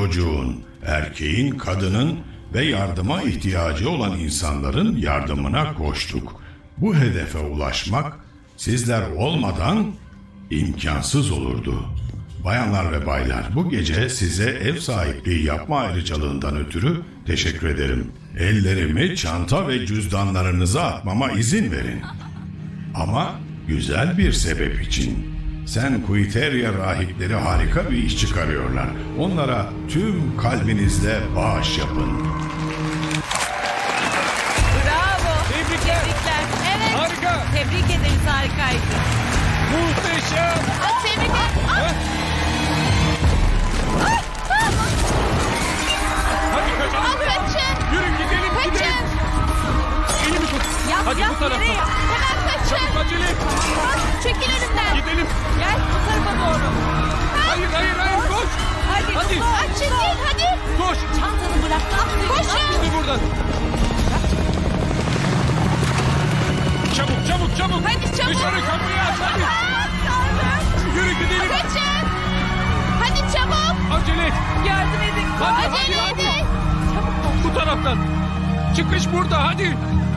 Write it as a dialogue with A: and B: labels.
A: çocuğun, erkeğin, kadının ve yardıma ihtiyacı olan insanların yardımına koştuk. Bu hedefe ulaşmak sizler olmadan imkansız olurdu. Bayanlar ve baylar, bu gece size ev sahipliği yapma ayrıcalığından ötürü teşekkür ederim. Ellerimi çanta ve cüzdanlarınıza atmama izin verin. Ama güzel bir sebep için. Sen Kuiteria rahipleri harika bir iş çıkarıyorlar. Onlara tüm kalbinizle bağış yapın.
B: Bravo.
C: Tebrikler.
B: Evet.
C: Harika.
B: Tebrik ederiz, harikaydı.
C: Muhteşem.
B: Tebrik ederim.
C: Hadi kaçalım.
B: Kaçın.
C: Yürü gidelim.
B: Kaçın.
C: Elimi tut.
B: Yap,
C: Hadi bu tarafa.
B: nereye? Hemen kaçın.
C: Çabuk acele et.
B: Çekil önümden.
C: Gidelim.
B: Gel bu tarafa doğru.
C: Hayır koş.
B: Hadi.
C: Hadi.
B: Çekil hadi.
C: Koş.
B: Çantanı bırak. Koşun.
C: Hadi buradan. Çabuk.
B: Hadi çabuk.
C: Dışarı kapıyı aç hadi. Yürü gidelim.
B: Kaçın. Hadi çabuk.
C: Acele et.
B: Yardım edin.
C: Hadi.
B: Acele edin.
C: Bu taraftan. Çıkış burada hadi.